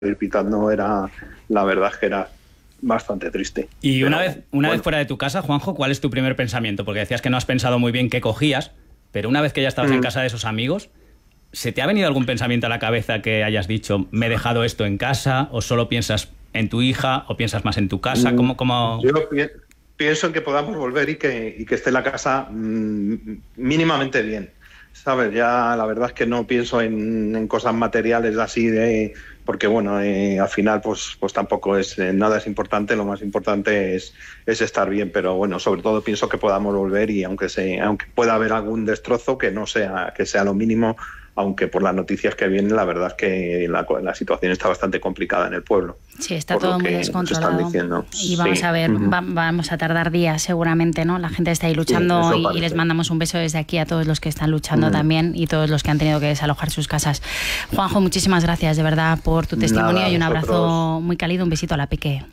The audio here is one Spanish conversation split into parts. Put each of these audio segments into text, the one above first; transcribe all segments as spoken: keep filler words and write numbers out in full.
ir pitando era, la verdad es que era bastante triste. Y Pero, una vez una bueno. vez fuera de tu casa, Juanjo, ¿cuál es tu primer pensamiento? Porque decías que no has pensado muy bien qué cogías, pero una vez que ya estabas mm. en casa de esos amigos, ¿se te ha venido algún pensamiento a la cabeza que hayas dicho, me he dejado esto en casa, o solo piensas en tu hija, o piensas más en tu casa? ¿Cómo, cómo... Yo pi pienso en que podamos volver y que, y que esté la casa mmm, mínimamente bien, ¿sabes? Ya la verdad es que no pienso en, en cosas materiales así de... Porque bueno, eh, al final pues, pues tampoco es eh, nada es importante, lo más importante es, es estar bien, pero bueno, sobre todo pienso que podamos volver y aunque, se, aunque pueda haber algún destrozo, que no sea, que sea lo mínimo, aunque por las noticias que vienen la verdad es que la, la situación está bastante complicada en el pueblo. Sí, está todo muy descontrolado. Y vamos sí. a ver, uh-huh. va, vamos a tardar días seguramente, ¿no? La gente está ahí luchando sí, y, y les mandamos un beso desde aquí a todos los que están luchando uh-huh. también y todos los que han tenido que desalojar sus casas. Juanjo, muchísimas gracias de verdad por tu testimonio. Nada, y un abrazo muy cálido, un besito a la Peque.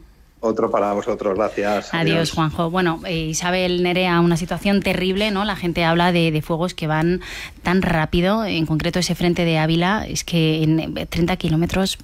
Otro para vosotros, gracias. Adiós, Adiós. Juanjo. Bueno, eh, Isabel, Nerea, una situación terrible, ¿no? La gente habla de, de fuegos que van tan rápido, en concreto ese frente de Ávila, es que en treinta kilómetros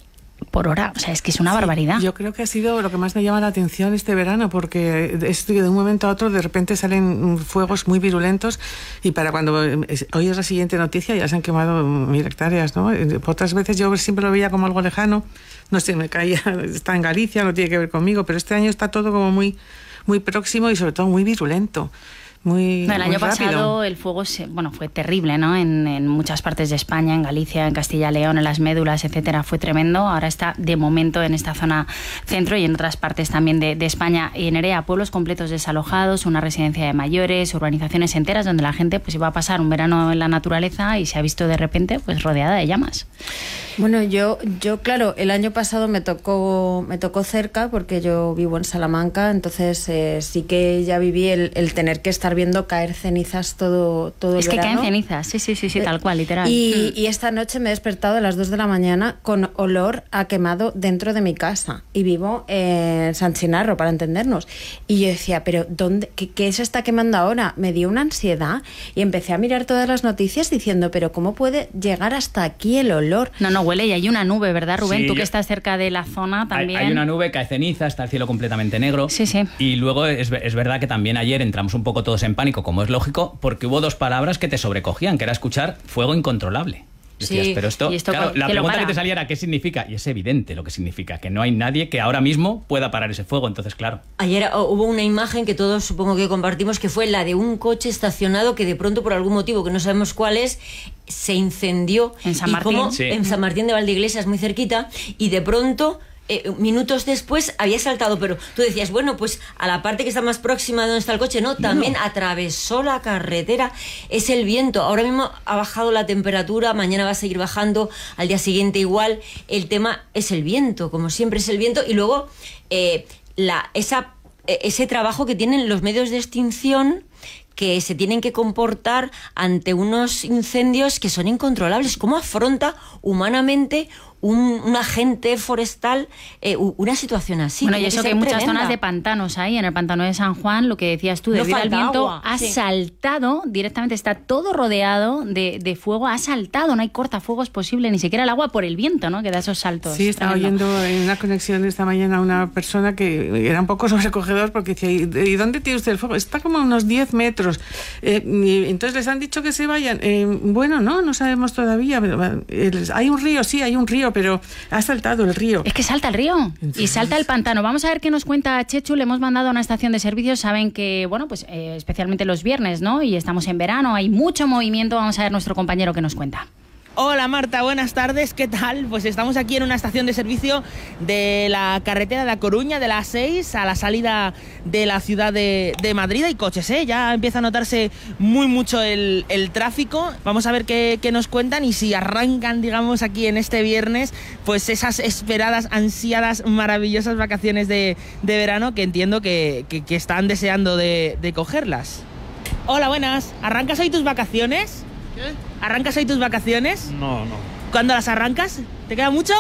por hora, o sea, es que es una sí, barbaridad. Yo creo que ha sido lo que más me llama la atención este verano, porque es de un momento a otro de repente salen fuegos muy virulentos y para cuando oyes la siguiente noticia ya se han quemado mil hectáreas, ¿no? Otras veces yo siempre lo veía como algo lejano, no sé, me caía, está en Galicia, no tiene que ver conmigo, pero este año está todo como muy, muy próximo y sobre todo muy virulento. Muy, no, el año muy pasado el fuego se, bueno, fue terrible, ¿no? En, en muchas partes de España, en Galicia, en Castilla y León, en las médulas, etcétera, fue tremendo. Ahora está de momento en esta zona centro y en otras partes también de, de España. Y en Nerea, pueblos completos desalojados, una residencia de mayores, urbanizaciones enteras donde la gente pues iba a pasar un verano en la naturaleza y se ha visto de repente pues rodeada de llamas. Bueno, yo, yo claro, el año pasado me tocó, me tocó cerca porque yo vivo en Salamanca, entonces eh, sí que ya viví el, el tener que estar viendo caer cenizas todo, todo es el verano. Es que caen cenizas, sí, sí, sí, sí, tal cual, literal. Y, y esta noche me he despertado a las dos de la mañana con olor a quemado dentro de mi casa. Y vivo en San Chinarro, para entendernos. Y yo decía, ¿pero dónde, qué, qué se está quemando ahora? Me dio una ansiedad y empecé a mirar todas las noticias diciendo, ¿pero cómo puede llegar hasta aquí el olor? No, no, huele y hay una nube, ¿verdad, Rubén? Sí, Tú que estás cerca de la zona también. Hay, hay una nube, cae ceniza, está el cielo completamente negro. Sí, sí. Y luego es, es verdad que también ayer entramos un poco todos en pánico, como es lógico, porque hubo dos palabras que te sobrecogían, que era escuchar fuego incontrolable. Decías, sí, pero esto, esto claro, la pregunta que que te salía era ¿qué significa? Y es evidente lo que significa, que no hay nadie que ahora mismo pueda parar ese fuego, entonces claro. Ayer hubo una imagen que todos supongo que compartimos, que fue la de un coche estacionado que de pronto por algún motivo que no sabemos cuál es, se incendió. En San Martín. Cómo, sí. En San Martín de Valdeiglesias, muy cerquita, y de pronto... Eh, minutos después había saltado, pero tú decías, bueno, pues a la parte que está más próxima de donde está el coche, no, también no. Atravesó la carretera, es el viento, ahora mismo ha bajado la temperatura, mañana va a seguir bajando, al día siguiente igual, el tema es el viento, como siempre es el viento, y luego eh, la, esa, ese trabajo que tienen los medios de extinción que se tienen que comportar ante unos incendios que son incontrolables. ¿Cómo afronta humanamente un, un agente forestal eh, una situación así? Bueno, y eso que hay muchas tremenda. zonas de pantanos ahí, en el pantano de San Juan, lo que decías tú, No debido al viento, agua. ha sí. saltado, directamente está todo rodeado de, de fuego, ha saltado, no hay cortafuegos posible, ni siquiera el agua por el viento, ¿no? Que da esos saltos. Sí, estaba tremendo. oyendo en una conexión esta mañana a una persona que era un poco sobrecogedor porque decía, ¿y dónde tiene usted el fuego? Está como a unos diez metros. Eh, y entonces les han dicho que se vayan. Eh, bueno, no, no sabemos todavía. Pero, eh, hay un río, sí, hay un río, pero ha saltado el río. Es que salta el río Entonces... y salta el pantano. Vamos a ver qué nos cuenta Chechu. Le hemos mandado a una estación de servicios. Saben que, bueno, pues eh, especialmente los viernes, ¿no? Y estamos en verano, hay mucho movimiento. Vamos a ver nuestro compañero que nos cuenta. Hola Marta, buenas tardes, ¿qué tal? Pues estamos aquí en una estación de servicio de la carretera de A Coruña, de la A seis, a la salida de la ciudad de, de Madrid. Hay coches, ¿eh? Ya empieza a notarse muy mucho el, el tráfico. Vamos a ver qué, qué nos cuentan y si arrancan, digamos, aquí en este viernes, pues esas esperadas, ansiadas, maravillosas vacaciones de, de verano que entiendo que, que, que están deseando de, de cogerlas. Hola, buenas. ¿Arrancas hoy tus vacaciones? ¿Qué? ¿Arrancas hoy tus vacaciones? No, no. ¿Cuándo las arrancas? ¿Te queda mucho?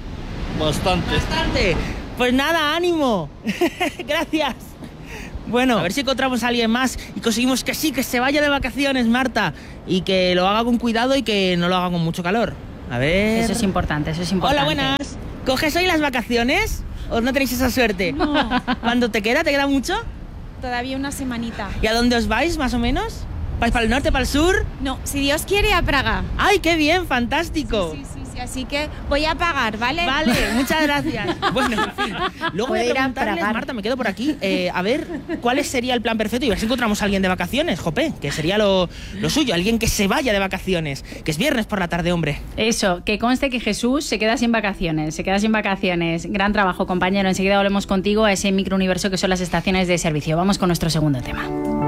Bastante. Bastante. Pues nada, ánimo. Gracias. Bueno, a ver si encontramos a alguien más y conseguimos que sí, que se vaya de vacaciones, Marta, y que lo haga con cuidado y que no lo haga con mucho calor. A ver... Eso es importante, eso es importante. Hola, buenas. ¿Coges hoy las vacaciones o no tenéis esa suerte? No. ¿Cuándo te queda? ¿Te queda mucho? Todavía una semanita. ¿Y a dónde os vais, más o menos? ¿Vais para el norte, para el sur? No, si Dios quiere, a Praga. ¡Ay, qué bien! ¡Fantástico! Sí, sí, sí, así que voy a pagar, ¿vale? Vale, muchas gracias. Bueno, en fin. Luego voy a Puede ir a preguntarles, Praga. Marta, me quedo por aquí, eh, a ver cuál sería el plan perfecto y a ver si encontramos a alguien de vacaciones, jope, que sería lo, lo suyo, alguien que se vaya de vacaciones, que es viernes por la tarde, hombre. Eso, que conste que Jesús se queda sin vacaciones, se queda sin vacaciones. Gran trabajo, compañero. Enseguida volvemos contigo a ese microuniverso que son las estaciones de servicio. Vamos con nuestro segundo tema.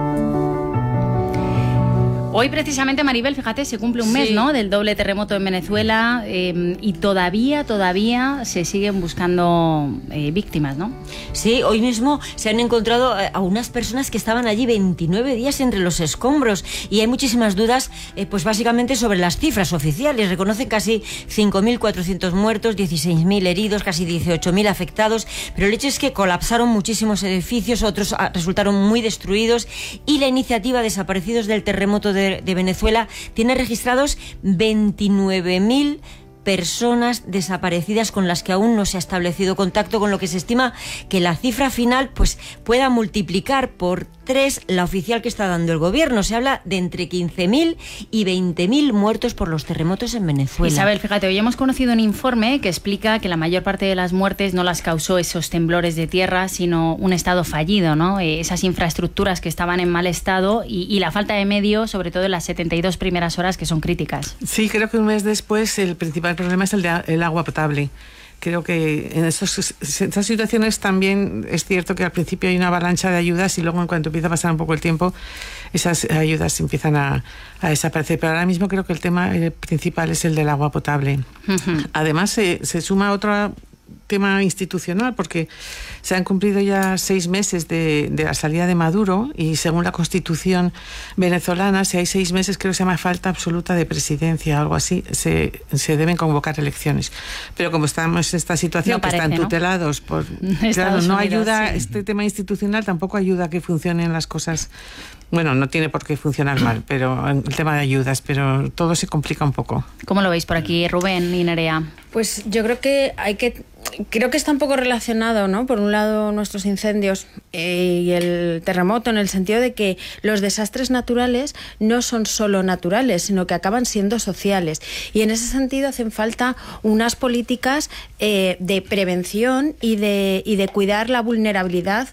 Hoy precisamente, Maribel, fíjate, se cumple un mes, Sí. ¿no?, del doble terremoto en Venezuela eh, y todavía, todavía se siguen buscando eh, víctimas, ¿no? Sí, hoy mismo se han encontrado eh, a unas personas que estaban allí veintinueve días entre los escombros y hay muchísimas dudas, eh, pues básicamente sobre las cifras oficiales. Reconocen casi cinco mil cuatrocientos muertos, dieciséis mil heridos, casi dieciocho mil afectados, pero el hecho es que colapsaron muchísimos edificios, otros ah, resultaron muy destruidos y la iniciativa Desaparecidos del Terremoto de de Venezuela tiene registrados veintinueve mil personas desaparecidas con las que aún no se ha establecido contacto, con lo que se estima que la cifra final pues pueda multiplicar por tres la oficial que está dando el gobierno. Se habla de entre quince mil y veinte mil muertos por los terremotos en Venezuela. Isabel, fíjate, hoy hemos conocido un informe que explica que la mayor parte de las muertes no las causó esos temblores de tierra, sino un estado fallido, ¿no? Eh, esas infraestructuras que estaban en mal estado y, y la falta de medios, sobre todo en las setenta y dos primeras horas, que son críticas. Sí, creo que un mes después el principal problema es el de el agua potable. Creo que en estos, estas situaciones también es cierto que al principio hay una avalancha de ayudas y luego en cuanto empieza a pasar un poco el tiempo esas ayudas empiezan a, a desaparecer. Pero ahora mismo creo que el tema el principal es el del agua potable. Uh-huh. Además se, se suma otro tema institucional porque se han cumplido ya seis meses de, de la salida de Maduro y según la Constitución venezolana, si hay seis meses, creo que se llama falta absoluta de presidencia o algo así, se, se deben convocar elecciones. Pero como estamos en esta situación, no que parece, están ¿no? tutelados por... Estados claro, no Unidos, ayuda, sí. Este tema institucional tampoco ayuda a que funcionen las cosas. Bueno, no tiene por qué funcionar mal, pero el tema de ayudas, pero todo se complica un poco. ¿Cómo lo veis por aquí, Rubén y Nerea? Pues yo creo que hay que creo que está un poco relacionado, ¿no? Por un lado nuestros incendios eh, y el terremoto, en el sentido de que los desastres naturales no son solo naturales, sino que acaban siendo sociales. Y en ese sentido hacen falta unas políticas eh, de prevención y de, y de cuidar la vulnerabilidad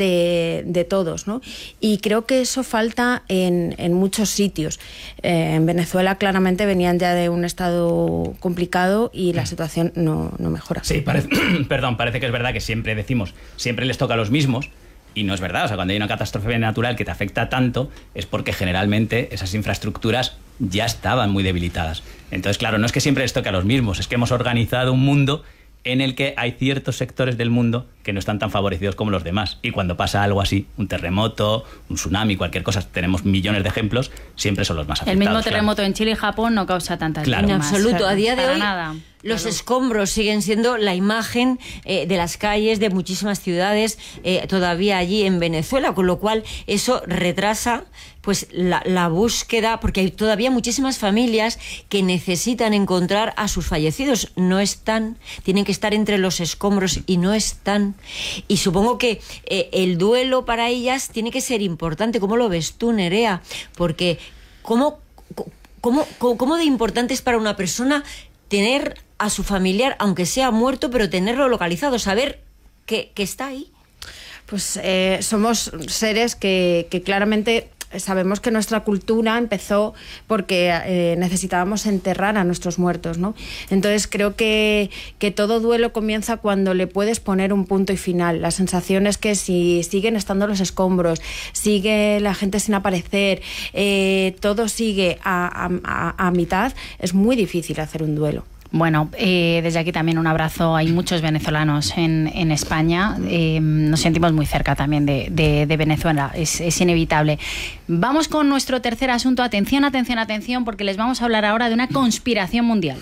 de, de todos, ¿no? Y creo que eso falta en, en muchos sitios. Eh, en Venezuela claramente venían ya de un estado complicado y la situación no, no mejora. Sí, parece, perdón, parece que es verdad que siempre decimos, siempre les toca a los mismos, y no es verdad. O sea, cuando hay una catástrofe natural que te afecta tanto, es porque generalmente esas infraestructuras ya estaban muy debilitadas. Entonces, claro, no es que siempre les toque a los mismos, es que hemos organizado un mundo en el que hay ciertos sectores del mundo que no están tan favorecidos como los demás. Y cuando pasa algo así, un terremoto, un tsunami, cualquier cosa, tenemos millones de ejemplos, siempre son los más afectados. El mismo terremoto claro. en Chile y Japón no causa tantas Claro. víctimas. En absoluto. A día de Para hoy, nada. los Claro. escombros siguen siendo la imagen eh, de las calles de muchísimas ciudades eh, todavía allí en Venezuela, con lo cual eso retrasa pues la, la búsqueda, porque hay todavía muchísimas familias que necesitan encontrar a sus fallecidos. No están, tienen que estar entre los escombros y no están. Y supongo que eh, el duelo para ellas tiene que ser importante. ¿Cómo lo ves tú, Nerea? Porque ¿cómo, cómo, cómo, cómo de importante es para una persona tener a su familiar, aunque sea muerto, pero tenerlo localizado, saber que, que está ahí? Pues eh, somos seres que, que claramente sabemos que nuestra cultura empezó porque eh, necesitábamos enterrar a nuestros muertos, ¿no? Entonces creo que, que todo duelo comienza cuando le puedes poner un punto y final. La sensación es que si siguen estando los escombros, sigue la gente sin aparecer, eh, todo sigue a, a, a mitad, es muy difícil hacer un duelo. Bueno, eh, desde aquí también un abrazo. Hay muchos venezolanos en, en España. Eh, nos sentimos muy cerca también de, de, de Venezuela. Es, es inevitable. Vamos con nuestro tercer asunto. Atención, atención, atención, porque les vamos a hablar ahora de una conspiración mundial.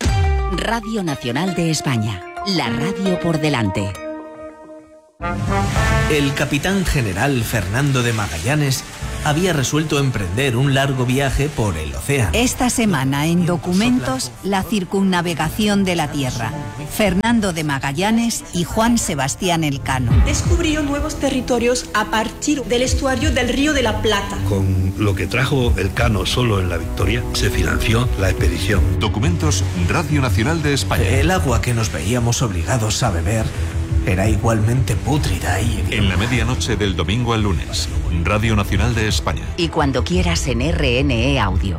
Radio Nacional de España. La radio por delante. El capitán general Fernando de Magallanes había resuelto emprender un largo viaje por el océano. Esta semana en Documentos, la circunnavegación de la Tierra. Fernando de Magallanes y Juan Sebastián Elcano. Descubrió nuevos territorios a partir del estuario del Río de la Plata. Con lo que trajo Elcano solo en la Victoria, se financió la expedición. Documentos, Radio Nacional de España. El agua que nos veíamos obligados a beber era igualmente pútrida y... En la medianoche del domingo al lunes, Radio Nacional de España. Y cuando quieras en R N E Audio.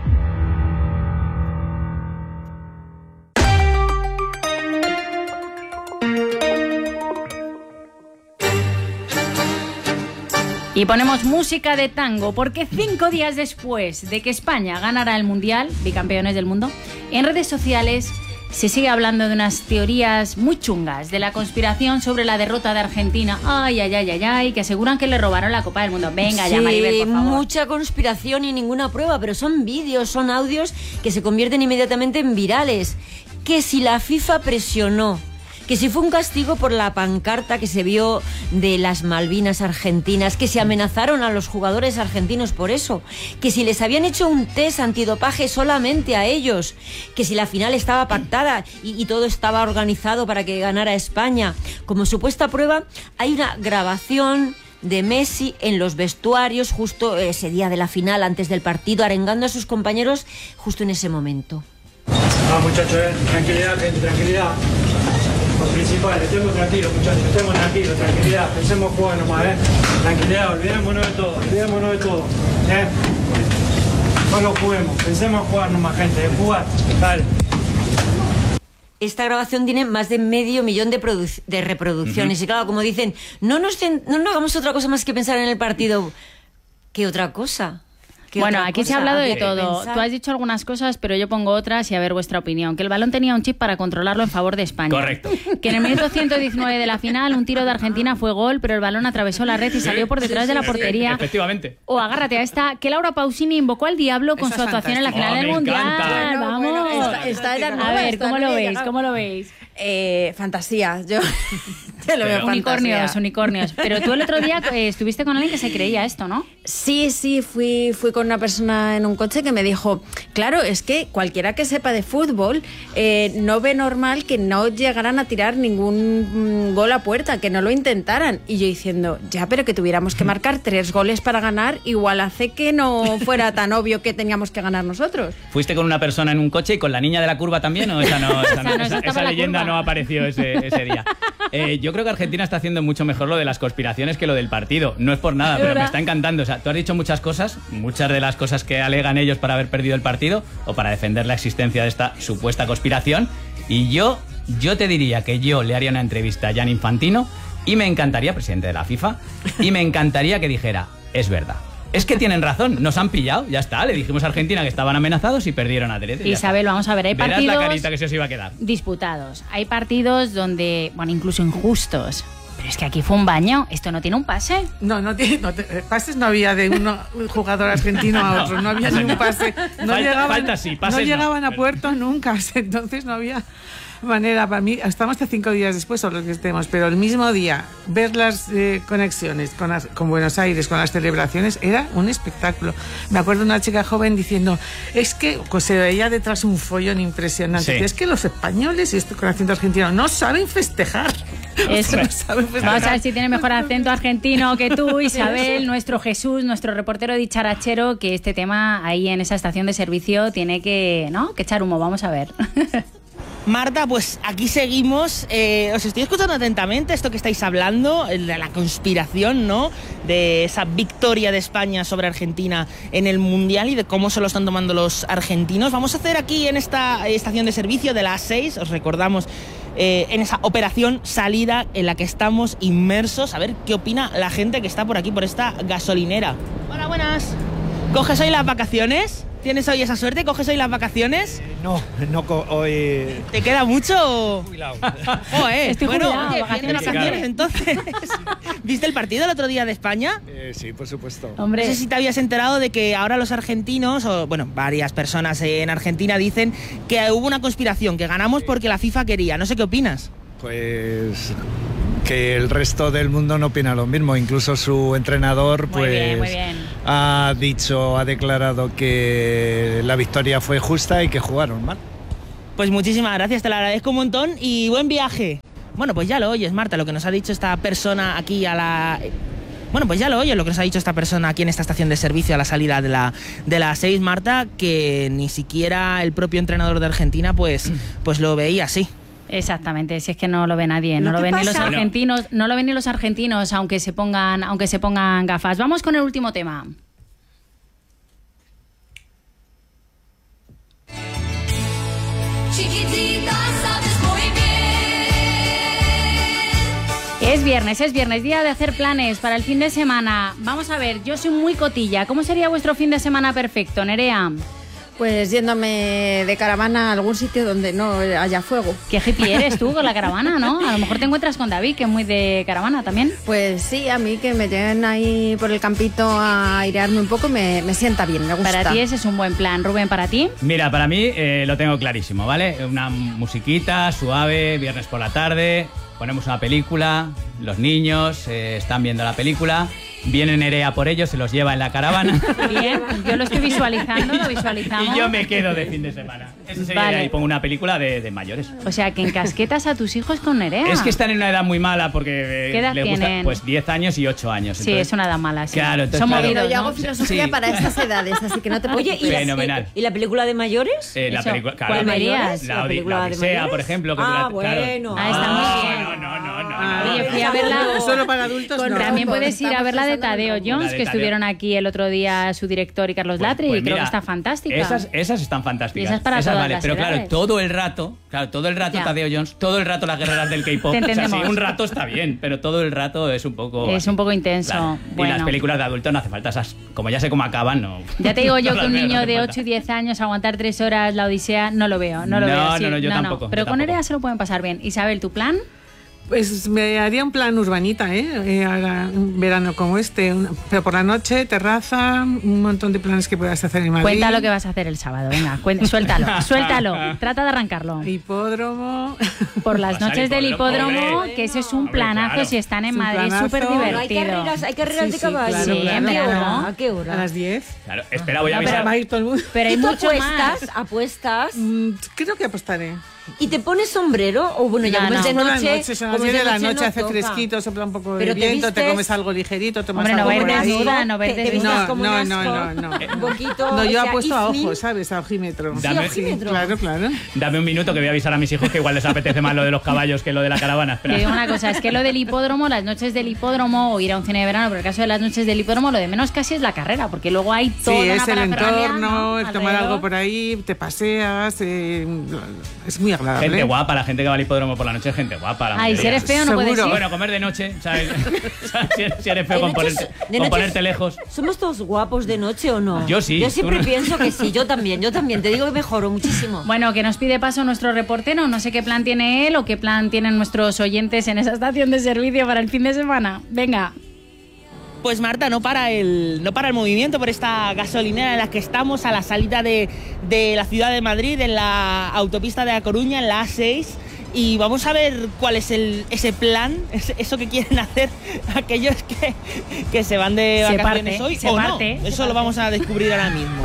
Y ponemos música de tango, porque cinco días después de que España ganara el Mundial, bicampeones del mundo, en redes sociales se sigue hablando de unas teorías muy chungas de la conspiración sobre la derrota de Argentina. Ay, ay, ay, ay, ay, que aseguran que le robaron la Copa del Mundo. Venga, sí, ya, Maribel, por favor. Mucha conspiración y ninguna prueba, pero son vídeos, son audios que se convierten inmediatamente en virales. Que si la FIFA presionó, que si fue un castigo por la pancarta que se vio de las Malvinas argentinas, que se amenazaron a los jugadores argentinos por eso, que si les habían hecho un test antidopaje solamente a ellos, que si la final estaba pactada y, y todo estaba organizado para que ganara España. Como supuesta prueba, hay una grabación de Messi en los vestuarios justo ese día de la final, antes del partido, arengando a sus compañeros justo en ese momento. Ah, muchachos, eh. tranquilidad, gente, tranquilidad. Lo principal, estemos tranquilos, muchachos, estemos tranquilos, tranquilidad, pensemos jugar nomás, ¿eh? Tranquilidad, olvidémonos de todo, olvidémonos de todo, ¿eh? Solo juguemos, pensemos jugar nomás, gente, de jugar, dale. Esta grabación tiene más de medio millón de, de reproducciones. Uh-huh. Y claro, como dicen, no nos, no nos hagamos otra cosa más que pensar en el partido. ¿Qué otra cosa? Bueno, aquí cosa? se ha hablado de Habría todo. Tú has dicho algunas cosas, pero yo pongo otras y a ver vuestra opinión. Que el balón tenía un chip para controlarlo en favor de España. Correcto. Que en el minuto ciento diecinueve de la final un tiro de Argentina fue gol, pero el balón atravesó la red y salió por detrás sí, sí, de la sí, portería. Efectivamente. O agárrate a esta, que Laura Pausini invocó al diablo con Esa su es actuación en la final Oh, del me Mundial. encanta. Vamos. Bueno, bueno, esta- esta era a nueva, ver, esta ¿cómo no lo había veis? llegado. ¿Cómo lo veis? Eh, fantasía, yo, yo lo veo Unicornios, fantasía. unicornios. Pero tú el otro día eh, estuviste con alguien que se creía esto, ¿no? Sí, sí, fui, fui con una persona en un coche que me dijo, claro, es que cualquiera que sepa de fútbol eh, no ve normal que no llegaran a tirar ningún mm, gol a puerta, que no lo intentaran. Y yo diciendo, ya, pero que tuviéramos que marcar tres goles para ganar, igual hace que no fuera tan obvio que teníamos que ganar nosotros. ¿Fuiste con una persona en un coche y con la niña de la curva también? ¿O esa, no, esa, no, Esa no, esa, esa esa la leyenda curva. no apareció ese, ese día? Eh, yo creo que Argentina está haciendo mucho mejor lo de las conspiraciones que lo del partido. No es por nada, pero me está encantando. O sea, tú has dicho muchas cosas, muchas de las cosas que alegan ellos para haber perdido el partido o para defender la existencia de esta supuesta conspiración. Y yo, yo te diría que yo le haría una entrevista a Gianni Infantino y me encantaría, presidente de la FIFA, y me encantaría que dijera, es verdad. Es que tienen razón, nos han pillado, ya está. Le dijimos a Argentina que estaban amenazados y perdieron a Terete. Isabel, vamos a ver, hay Verás partidos la carita que se os iba a quedar. disputados. Hay partidos donde, bueno, incluso injustos. Pero es que aquí fue un baño. ¿Esto no tiene un pase? No, no tiene, no te- pases no había de uno, un jugador argentino a otro, no había ni un pase. No Falta- llegaban, falta sí, pases no no, llegaban a pero- puerto nunca, entonces no había manera para mí. Estamos hasta cinco días después o lo que estemos, pero el mismo día ver las eh, conexiones con, las- con Buenos Aires, con las celebraciones, era un espectáculo. Me acuerdo de una chica joven diciendo, es que pues, se veía detrás un follón impresionante. Sí. Dice, es que los españoles, y esto con acento argentino, no saben festejar. Eso. No saben festejar. Vamos a ver si tiene mejor acento argentino que tú, Isabel, nuestro Jesús, nuestro reportero dicharachero, que este tema ahí en esa estación de servicio tiene que, ¿no? que echar humo. Vamos a ver. Marta, pues aquí seguimos. Eh, os estoy escuchando atentamente esto que estáis hablando, el de la conspiración, ¿no? De esa victoria de España sobre Argentina en el Mundial y de cómo se lo están tomando los argentinos. Vamos a hacer aquí en esta estación de servicio de las seis, os recordamos, eh, en esa operación salida en la que estamos inmersos. A ver qué opina la gente que está por aquí, por esta gasolinera. Hola, buenas. ¿Coges hoy las vacaciones? ¿Tienes hoy esa suerte? ¿Coges hoy las vacaciones? No, no co- hoy... ¿Te queda mucho? Jubilado. Joder, Estoy bueno, jubilado, oye, vacaciones. bien de vacaciones entonces. ¿Viste el partido el otro día de España? Eh, sí, por supuesto. Hombre, No sé si te habías enterado de que ahora los argentinos, o bueno, varias personas en Argentina dicen que hubo una conspiración, que ganamos porque la FIFA quería. No sé qué opinas. Pues que el resto del mundo no opina lo mismo. Incluso su entrenador, muy pues... bien, muy bien. ha dicho, ha declarado que la victoria fue justa y que jugaron mal. Pues muchísimas gracias, te lo agradezco un montón y buen viaje. Bueno, pues ya lo oyes, Marta, lo que nos ha dicho esta persona aquí a la... Bueno, pues ya lo oyes, lo que nos ha dicho esta persona aquí en esta estación de servicio a la salida de la de las seis, Marta, que ni siquiera el propio entrenador de Argentina pues, pues lo veía así. Exactamente, si es que no lo ve nadie, no ¿Lo lo que ven ni los pasa? argentinos, no lo ven ni los argentinos, aunque se pongan, aunque se pongan gafas. Vamos con el último tema. Chiquitita, sabes muy bien. Es viernes, es viernes, día de hacer planes para el fin de semana. Vamos a ver, yo soy muy cotilla. ¿Cómo sería vuestro fin de semana perfecto, Nerea? Pues yéndome de caravana a algún sitio donde no haya fuego. Qué hippie eres tú con la caravana, ¿no? A lo mejor te encuentras con David, que es muy de caravana también. Pues sí, a mí que me lleven ahí por el campito a airearme un poco me, me sienta bien, me gusta. Para ti ese es un buen plan. Rubén, ¿para ti? Mira, para mí eh, lo tengo clarísimo, ¿vale? Una musiquita suave, viernes por la tarde, ponemos una película, los niños eh, están viendo la película, viene Nerea por ellos, se los lleva en la caravana. Bien, yo lo estoy visualizando, lo visualizamos. Y yo me quedo de fin de semana. Eso sería, Vale. y pongo una película de, de mayores. O sea, que encasquetas a tus hijos con Nerea. Es que están en una edad muy mala porque eh, ¿Qué edad les gusta tienen? pues diez años y ocho años. Sí, entonces- es una edad mala, sí. Claro, entonces, Son claro. movidos, Yo ¿no? hago filosofía Sí. para estas edades, así que no te Oye, ¿y la, Fenomenal. ¿y la película de mayores? Eh, la Eso. película, claro, ¿Cuál la- verías? La, ¿La Odi- película la de Odisea, mayores? por ejemplo. Que Ah, dura- bueno. Claro. Ah, está muy No, bien. no, no, no, no. Ah, Oye, fui a verla. Solo para adultos, Con- no. También Pues puedes ir a estamos ver la de pensando en Tadeo algo. Jones, La de que Tadeo. estuvieron aquí el otro día su director y Carlos Latre, Pues y creo mira, que está fantástica. Esas, esas están fantásticas. Y esas para todas vale. las Pero claro, edades. todo el rato, claro, todo el rato Ya. Tadeo Jones, todo el rato las guerreras del K-pop. Te O sea, sí, entendemos. un rato está bien, pero todo el rato es un poco. Es así. un poco intenso. Claro. Y Bueno. las películas de adultos no hace falta esas. Como ya sé cómo acaban, no. Ya te digo yo no que un las veo, no niño hace de falta. ocho y diez años aguantar tres horas la Odisea, no lo veo, no lo No, veo. no, sí. no, yo tampoco, Pero yo con tampoco. Nerea se lo pueden pasar bien. Isabel, ¿tu plan? Pues me haría un plan urbanita, ¿eh? Eh, ahora, un verano como este, una- pero por la noche, terraza, un montón de planes que puedas hacer en Madrid. Cuenta lo que vas a hacer el sábado, venga, cuen- suéltalo, suéltalo, trata de arrancarlo. Hipódromo. Por las Vas al noches del hipódromo, hipódromo, hombre. que eso es un Hombre, planazo claro. si están en Es un Madrid, planazo. súper Bueno, Hay divertido. carreras, hay carreras Sí, de sí, caballos. claro, Sí, claro. en ¿A qué verano. hora? ¿A qué hora? A las diez. Claro, espera, voy a No, avisar. Va a ir todo el mundo. Pero hay ¿Y tú mucho más. apuestas? ¿Apuestas? Mm, creo que apostaré. ¿Y te pones sombrero? O bueno, ya No, como es no. de Por la noche... noche, son las como es diez de la noche, noche, no hace toca. fresquito, sopla un poco Pero de te viento, te vistes- comes algo ligerito, tomas Hombre, no algo va a ir por ahí. desnuda, no va a ir Te- te desnuda. vistas No, como no, un no, asco, no, no. Un poquito... No, yo o sea, apuesto a evening. ojo, ¿sabes? A ojímetro. Dame- Sí, ojímetro. Claro, claro. Dame un minuto que voy a avisar a mis hijos que igual les apetece más lo de los caballos que lo de la caravana. Te Espera. digo una cosa, es que lo del hipódromo, las noches del hipódromo o ir a un cine de verano, pero el caso de las noches del hipódromo, lo de menos casi es la carrera, porque luego hay Sí, toda una es el parafernalia, entorno, ¿no? el tomar Alrededor. algo por ahí, te paseas, eh, es muy agradable. Gente guapa, la gente que va al hipódromo por la noche es gente guapa. La Ay, si mayoría. eres feo no puedes ir. Seguro. Bueno, comer de noche, ¿sabes? si, eres, si eres feo De con, noche- ponerte, de con noche- ponerte lejos. ¿Somos todos guapos de noche o no? Yo sí, Yo tú siempre no. pienso que sí, yo también, yo también. Te digo que mejoro muchísimo. Bueno, que nos pide paso nuestro reportero, no sé qué plan tiene él o qué plan tienen nuestros oyentes en esa estación de servicio para el fin de semana. Venga. Pues Marta, no para el, no para el movimiento por esta gasolinera en la que estamos a la salida de, de la ciudad de Madrid, en la autopista de A Coruña, en la A seis. Y vamos a ver cuál es el, ese plan, ese- eso que quieren hacer aquellos que, que se van de Se vacaciones parte, hoy se o parte, no. se Eso parte. lo vamos a descubrir ahora mismo.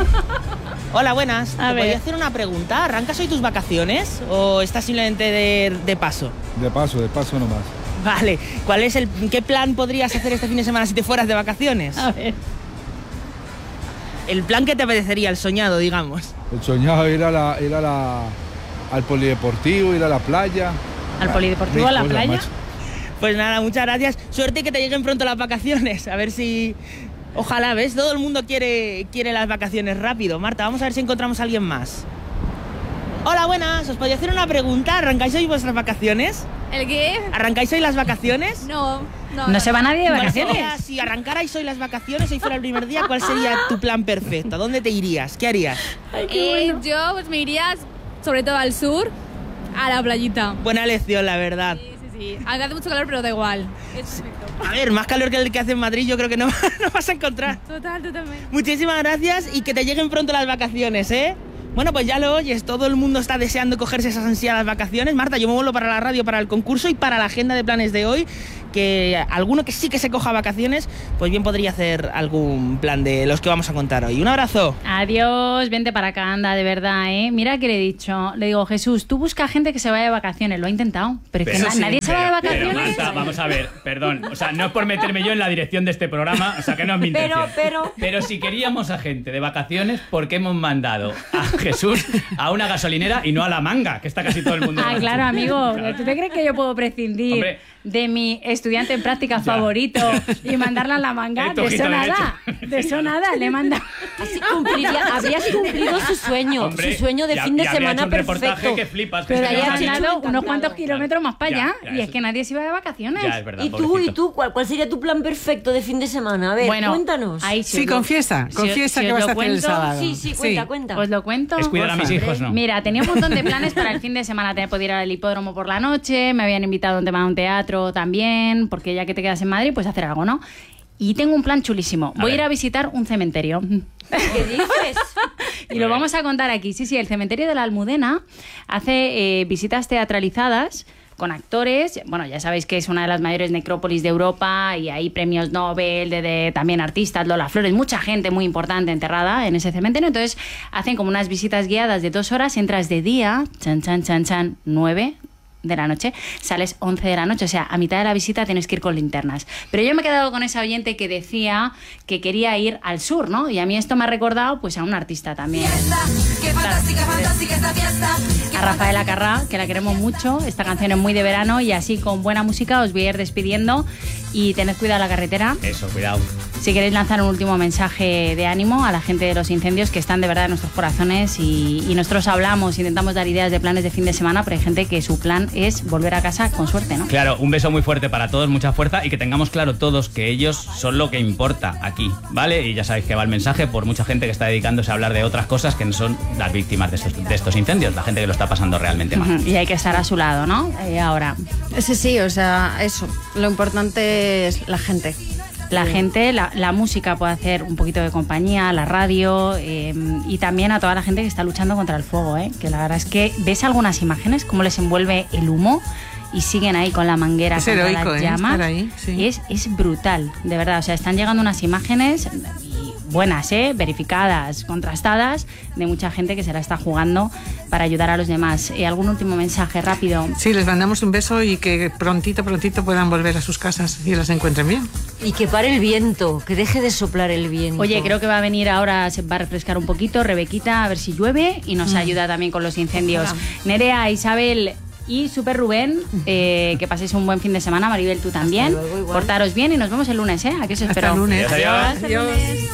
Hola, buenas. A ¿Te ver. podría hacer una pregunta? ¿Arrancas hoy tus vacaciones o estás simplemente de, de paso? De paso, de paso nomás. Vale. ¿Cuál es el, qué plan podrías hacer este fin de semana si te fueras de vacaciones? A ver. El plan que te apetecería, el soñado, digamos. El soñado ir a la, ir a la, al polideportivo, ir a la playa. ¿Al polideportivo, a la Mil cosas, playa? macho. Pues nada, muchas gracias. Suerte que te lleguen pronto las vacaciones. A ver si... Ojalá, ¿ves? Todo el mundo quiere, quiere las vacaciones rápido. Marta, vamos a ver si encontramos a alguien más. Hola, buenas. ¿Os podría hacer una pregunta? ¿Arrancáis hoy vuestras vacaciones? ¿El qué? ¿Arrancáis hoy las vacaciones? No, no. ¿No se va nadie de ¿Cuál vacaciones? sería, si arrancarais hoy las vacaciones, hoy fuera el primer día, ¿cuál sería tu plan perfecto? ¿A dónde te irías? ¿Qué harías? Eh, yo pues me iría sobre todo al sur, a la playita. Buena elección, la verdad. Sí, sí, sí. Aunque hace mucho calor, pero da igual. Es perfecto. A ver, más calor que el que hace en Madrid yo creo que no, no vas a encontrar. Total, totalmente. Muchísimas gracias y que te lleguen pronto las vacaciones, ¿eh? Bueno, pues ya lo oyes, todo el mundo está deseando cogerse esas ansiadas vacaciones. Marta, yo me vuelvo para la radio, para el concurso y para la agenda de planes de hoy, que alguno que sí que se coja vacaciones, pues bien podría hacer algún plan de los que vamos a contar hoy. Un abrazo. Adiós, vente para acá, anda, de verdad, ¿eh? Mira que le he dicho, le digo, Jesús, tú busca gente que se vaya de vacaciones, lo ha intentado, pero es que Pero na- sí, nadie se va de pero- vacaciones. pero, Marta, vamos a ver, perdón, o sea, no es por meterme yo en la dirección de este programa, o sea, que no es mi Pero, intención. pero... Pero si queríamos a gente de vacaciones, ¿por qué hemos mandado a Jesús a una gasolinera y no a La Manga, que está casi todo el mundo? Ah, claro, amigo, ¿tú te crees que yo puedo prescindir Hombre. de mi estudiante en práctica favorito y mandarla a La Manga? Esto De eso quita nada, de eso nada, le manda. Así cumpliría, habrías cumplido su sueño, Hombre, su sueño de ya- fin de ya habría semana hecho un reportaje perfecto. que flipas, que Pero es que le nos ha has dicho- mandado unos cuantos kilómetros más para allá Ya, ya, y es eso- que nadie se iba de vacaciones. Ya, es verdad, ¿Y tú, pobrecito. y tú, cuál, cuál sería tu plan perfecto de fin de semana? A ver, Bueno, cuéntanos. ahí si Sí, os lo- confiesa, si- confiesa si que os vas lo a hacer el cuento, sábado. Sí, sí, cuenta, cuenta. ¿Os lo cuento? Es cuidar a mis Porfa. hijos, ¿no? Mira, tenía un montón de planes para el fin de semana. Tenía poder ir al hipódromo por la noche, me habían invitado a un tema de un teatro también, porque ya que te quedas en Madrid, pues hacer algo, ¿no? Y tengo un plan chulísimo. A Voy a ir ver. a visitar un cementerio. ¿Qué dices? Y lo vamos a contar aquí. Sí, sí, el cementerio de la Almudena hace eh, visitas teatralizadas con actores. Bueno, ya sabéis que es una de las mayores necrópolis de Europa y hay premios Nobel, de, de también artistas, Lola Flores, mucha gente muy importante enterrada en ese cementerio. Entonces hacen como unas visitas guiadas de dos horas, entras de día, chan, chan, chan, chan, nueve de la noche, sales once de la noche, o sea, a mitad de la visita tienes que ir con linternas. Pero yo me he quedado con esa oyente que decía que quería ir al sur, ¿no? Y a mí esto me ha recordado pues a un artista también. Qué fantástica, fantástica esta fiesta. A Rafaela Carrà, que la queremos mucho. Esta canción es muy de verano y así con buena música os voy a ir despidiendo y tened cuidado en la carretera. Eso, cuidado. Si queréis lanzar un último mensaje de ánimo a la gente de los incendios que están de verdad en nuestros corazones y, y nosotros hablamos, intentamos dar ideas de planes de fin de semana, pero hay gente que su plan es volver a casa con suerte, ¿no? Claro, un beso muy fuerte para todos, mucha fuerza y que tengamos claro todos que ellos son lo que importa aquí, ¿vale? Y ya sabéis que va el mensaje por mucha gente que está dedicándose a hablar de otras cosas que no son las víctimas de estos, de estos incendios, la gente que lo está pasando realmente mal. Ujú, y hay que estar a su lado, ¿no? Y ahora, Sí, sí, o sea, eso. Lo importante es la gente. la gente, la, la música puede hacer un poquito de compañía, la radio eh, y también a toda la gente que está luchando contra el fuego, ¿eh? Que la verdad es que ves algunas imágenes, cómo les envuelve el humo y siguen ahí con la manguera Es contra heroico, las ¿eh? llamas. Estar ahí, sí. es, es brutal, de verdad. O sea, están llegando unas imágenes y buenas, ¿eh? Verificadas, contrastadas, de mucha gente que se la está jugando para ayudar a los demás. Eh, ¿Algún último mensaje rápido? Sí, les mandamos un beso y que prontito, prontito puedan volver a sus casas y las encuentren bien. Y que pare el viento, que deje de soplar el viento. Oye, creo que va a venir ahora, se va a refrescar un poquito, Rebequita, a ver si llueve y nos Mm. ayuda también con los incendios. Ojalá. Nerea, Isabel y Super Rubén, eh, que paséis un buen fin de semana. Maribel, tú también. luego, igual. Portaros bien y nos vemos el lunes, ¿eh? Aquí os Hasta espero. el lunes. Adiós, adiós. Hasta el lunes.